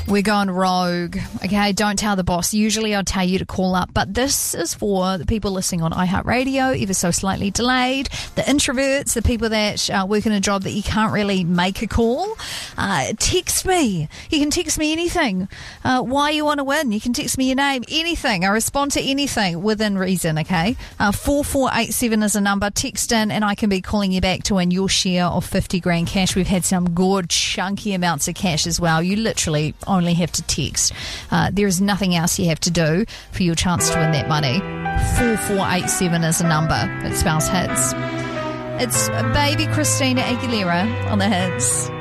We're going rogue. Okay, don't tell the boss. Usually I'd tell you to call up, but this is for the people listening on iHeartRadio, ever so slightly delayed, the introverts, the people that work in a job that you can't really make a call. Text me. You can text me anything. Why you want to win. You can text me your name, anything. I respond to anything within reason, okay? 4487 is a number. Text in and I can be calling you back to win your share of 50 grand cash. We've had some good chunky amounts of cash as well. You literally only have to text. There is nothing else you have to do for your chance to win that money. 4487 is a number. It spells hits. It's baby Christina Aguilera on the hits.